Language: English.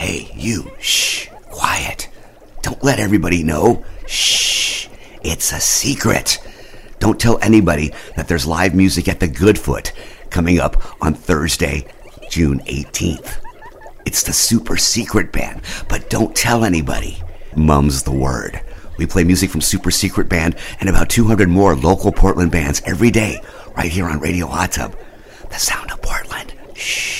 Hey, you, shh, quiet. Don't let everybody know. Shh, it's a secret. Don't tell anybody that there's live music at the Goodfoot coming up on Thursday, June 18th. It's the Super Secret Band, but don't tell anybody. Mum's the word. We play music from Super Secret Band and about 200 more local Portland bands every day, right here on Radio Hot Tub. The sound of Portland. Shh.